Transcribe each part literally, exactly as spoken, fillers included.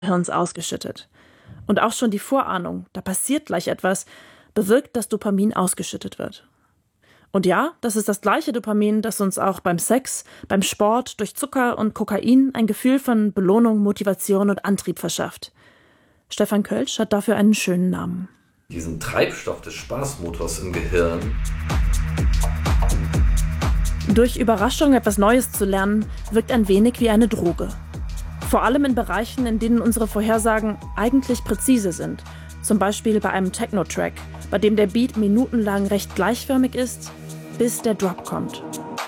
Hirns ausgeschüttet. Und auch schon die Vorahnung, da passiert gleich etwas, bewirkt, dass Dopamin ausgeschüttet wird. Und ja, das ist das gleiche Dopamin, das uns auch beim Sex, beim Sport, durch Zucker und Kokain ein Gefühl von Belohnung, Motivation und Antrieb verschafft. Stefan Kölsch hat dafür einen schönen Namen. Diesen Treibstoff des Spaßmotors im Gehirn. Durch Überraschung etwas Neues zu lernen, wirkt ein wenig wie eine Droge. Vor allem in Bereichen, in denen unsere Vorhersagen eigentlich präzise sind. Zum Beispiel bei einem Techno-Track, bei dem der Beat minutenlang recht gleichförmig ist, bis der Drop kommt.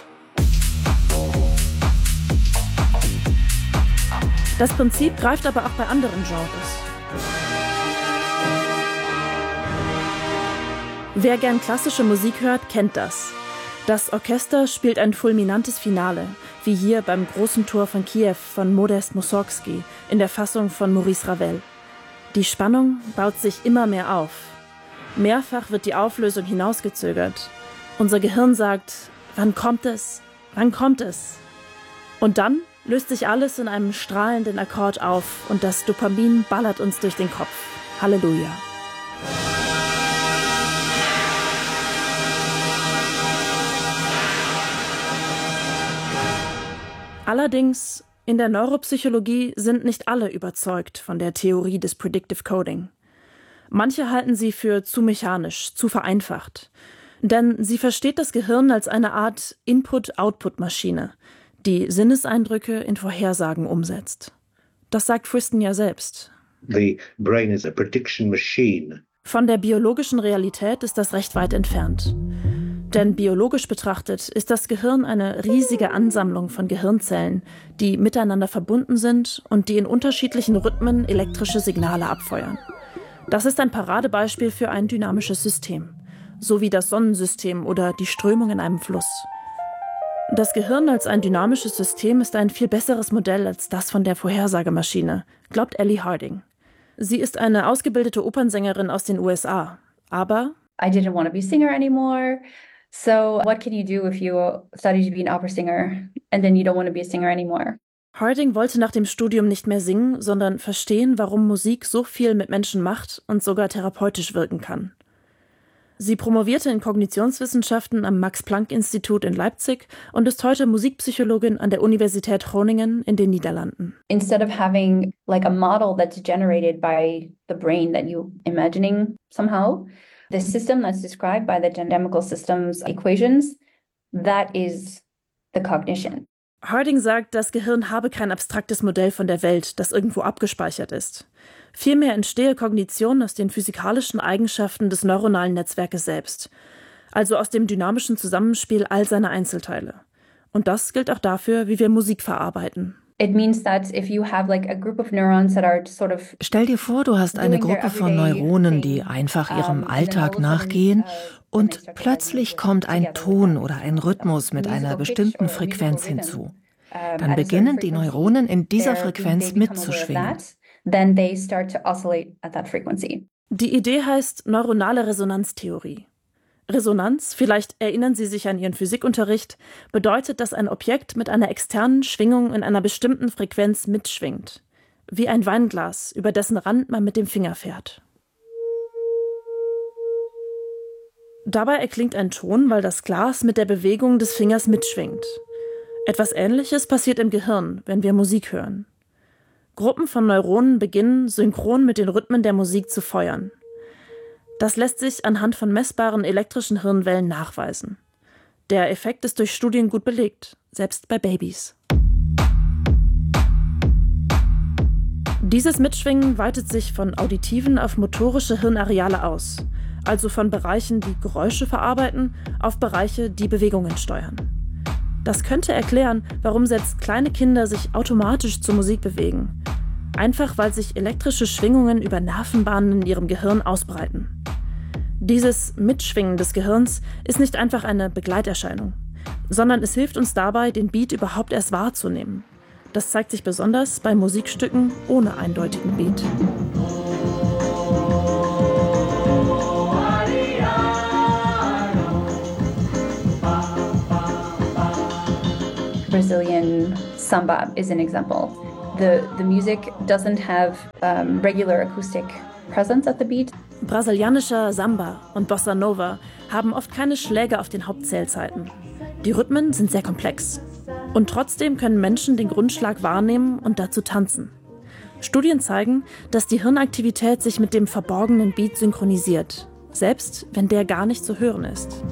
Das Prinzip greift aber auch bei anderen Genres. Wer gern klassische Musik hört, kennt das. Das Orchester spielt ein fulminantes Finale, wie hier beim großen Tor von Kiew von Modest Mussorgsky in der Fassung von Maurice Ravel. Die Spannung baut sich immer mehr auf. Mehrfach wird die Auflösung hinausgezögert. Unser Gehirn sagt, wann kommt es? Wann kommt es? Und dann löst sich alles in einem strahlenden Akkord auf und das Dopamin ballert uns durch den Kopf. Halleluja. Allerdings, in der Neuropsychologie sind nicht alle überzeugt von der Theorie des Predictive Coding. Manche halten sie für zu mechanisch, zu vereinfacht. Denn sie versteht das Gehirn als eine Art Input-Output-Maschine, die Sinneseindrücke in Vorhersagen umsetzt. Das sagt Friston ja selbst. The brain is a prediction machine. Von der biologischen Realität ist das recht weit entfernt. Denn biologisch betrachtet ist das Gehirn eine riesige Ansammlung von Gehirnzellen, die miteinander verbunden sind und die in unterschiedlichen Rhythmen elektrische Signale abfeuern. Das ist ein Paradebeispiel für ein dynamisches System, so wie das Sonnensystem oder die Strömung in einem Fluss. Das Gehirn als ein dynamisches System ist ein viel besseres Modell als das von der Vorhersagemaschine, glaubt Ellie Harding. Sie ist eine ausgebildete Opernsängerin aus den U S A, aber I didn't want to be a singer anymore. So what can you do if you study to be an opera singer and then you don't want to be a singer anymore? Harding wollte nach dem Studium nicht mehr singen, sondern verstehen, warum Musik so viel mit Menschen macht und sogar therapeutisch wirken kann. Sie promovierte in Kognitionswissenschaften am Max-Planck-Institut in Leipzig und ist heute Musikpsychologin an der Universität Groningen in den Niederlanden. Instead of having like a model that's generated by the brain that you imagining somehow, the system that's described by the dynamical systems equations, that is the cognition. Harding sagt, das Gehirn habe kein abstraktes Modell von der Welt, das irgendwo abgespeichert ist. Vielmehr entstehe Kognition aus den physikalischen Eigenschaften des neuronalen Netzwerkes selbst, also aus dem dynamischen Zusammenspiel all seiner Einzelteile. Und das gilt auch dafür, wie wir Musik verarbeiten. Stell dir vor, du hast eine Gruppe von Neuronen, die einfach ihrem Alltag nachgehen und plötzlich kommt ein Ton oder ein Rhythmus mit einer bestimmten Frequenz hinzu. Dann beginnen die Neuronen in dieser Frequenz mitzuschwingen. Die Idee heißt neuronale Resonanztheorie. Resonanz, vielleicht erinnern Sie sich an Ihren Physikunterricht, bedeutet, dass ein Objekt mit einer externen Schwingung in einer bestimmten Frequenz mitschwingt. Wie ein Weinglas, über dessen Rand man mit dem Finger fährt. Dabei erklingt ein Ton, weil das Glas mit der Bewegung des Fingers mitschwingt. Etwas Ähnliches passiert im Gehirn, wenn wir Musik hören. Gruppen von Neuronen beginnen, synchron mit den Rhythmen der Musik zu feuern. Das lässt sich anhand von messbaren elektrischen Hirnwellen nachweisen. Der Effekt ist durch Studien gut belegt, selbst bei Babys. Dieses Mitschwingen weitet sich von auditiven auf motorische Hirnareale aus, also von Bereichen, die Geräusche verarbeiten, auf Bereiche, die Bewegungen steuern. Das könnte erklären, warum selbst kleine Kinder sich automatisch zur Musik bewegen. Einfach weil sich elektrische Schwingungen über Nervenbahnen in ihrem Gehirn ausbreiten. Dieses Mitschwingen des Gehirns ist nicht einfach eine Begleiterscheinung, sondern es hilft uns dabei, den Beat überhaupt erst wahrzunehmen. Das zeigt sich besonders bei Musikstücken ohne eindeutigen Beat. Brazilian samba is an example. The, the music doesn't have um, regular acoustic presence at the beat. Brasilianischer Samba und Bossa Nova haben oft keine Schläge auf den Hauptzählzeiten. Die Rhythmen sind sehr komplex. Und trotzdem können Menschen den Grundschlag wahrnehmen und dazu tanzen. Studien zeigen, dass die Hirnaktivität sich mit dem verborgenen Beat synchronisiert, selbst wenn der gar nicht zu hören ist.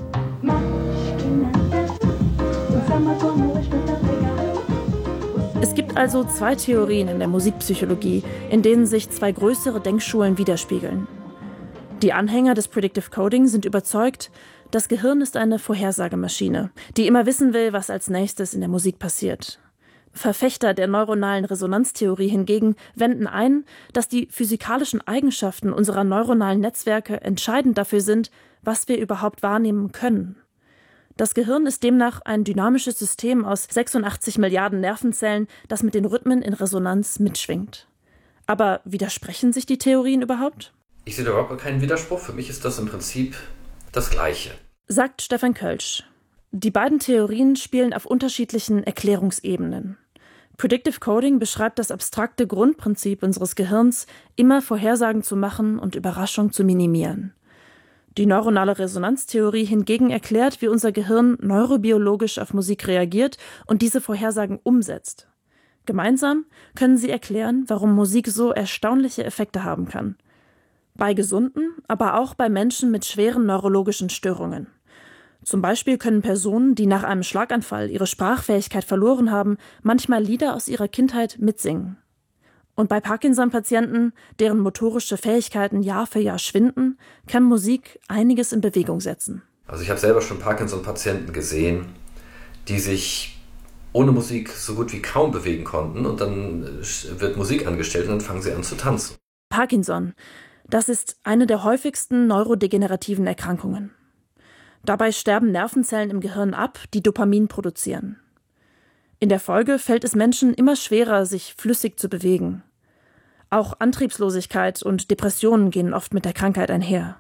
Es gibt also zwei Theorien in der Musikpsychologie, in denen sich zwei größere Denkschulen widerspiegeln. Die Anhänger des Predictive Coding sind überzeugt, das Gehirn ist eine Vorhersagemaschine, die immer wissen will, was als nächstes in der Musik passiert. Verfechter der neuronalen Resonanztheorie hingegen wenden ein, dass die physikalischen Eigenschaften unserer neuronalen Netzwerke entscheidend dafür sind, was wir überhaupt wahrnehmen können. Das Gehirn ist demnach ein dynamisches System aus sechsundachtzig Milliarden Nervenzellen, das mit den Rhythmen in Resonanz mitschwingt. Aber widersprechen sich die Theorien überhaupt? Ich sehe da überhaupt keinen Widerspruch. Für mich ist das im Prinzip das Gleiche, sagt Stefan Kölsch. Die beiden Theorien spielen auf unterschiedlichen Erklärungsebenen. Predictive Coding beschreibt das abstrakte Grundprinzip unseres Gehirns, immer Vorhersagen zu machen und Überraschung zu minimieren. Die neuronale Resonanztheorie hingegen erklärt, wie unser Gehirn neurobiologisch auf Musik reagiert und diese Vorhersagen umsetzt. Gemeinsam können sie erklären, warum Musik so erstaunliche Effekte haben kann. Bei Gesunden, aber auch bei Menschen mit schweren neurologischen Störungen. Zum Beispiel können Personen, die nach einem Schlaganfall ihre Sprachfähigkeit verloren haben, manchmal Lieder aus ihrer Kindheit mitsingen. Und bei Parkinson-Patienten, deren motorische Fähigkeiten Jahr für Jahr schwinden, kann Musik einiges in Bewegung setzen. Also ich habe selber schon Parkinson-Patienten gesehen, die sich ohne Musik so gut wie kaum bewegen konnten und dann wird Musik angestellt und dann fangen sie an zu tanzen. Parkinson, das ist eine der häufigsten neurodegenerativen Erkrankungen. Dabei sterben Nervenzellen im Gehirn ab, die Dopamin produzieren. In der Folge fällt es Menschen immer schwerer, sich flüssig zu bewegen. Auch Antriebslosigkeit und Depressionen gehen oft mit der Krankheit einher.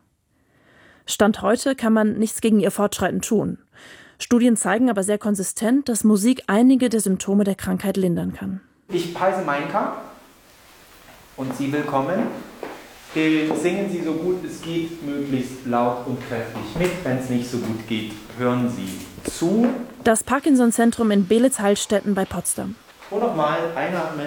Stand heute kann man nichts gegen ihr Fortschreiten tun. Studien zeigen aber sehr konsistent, dass Musik einige der Symptome der Krankheit lindern kann. Ich heiße Mainka und Sie willkommen. Singen Sie so gut es geht, möglichst laut und kräftig mit. Wenn es nicht so gut geht, hören Sie zu. Das Parkinson-Zentrum in Beelitz-Heilstätten bei Potsdam. Und nochmal einatmen.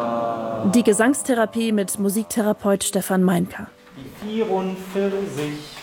Die Gesangstherapie mit Musiktherapeut Stefan Mainka. Die vierundvierzig.